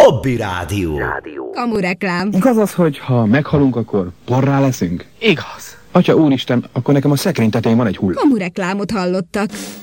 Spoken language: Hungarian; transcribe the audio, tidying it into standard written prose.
Hobby Rádió. Kamu reklám. Igaz az, hogy ha meghalunk, akkor porrá leszünk? Igaz. Atya úristen, akkor nekem a szekrény tetején van egy hulla. Kamu reklámot hallottak.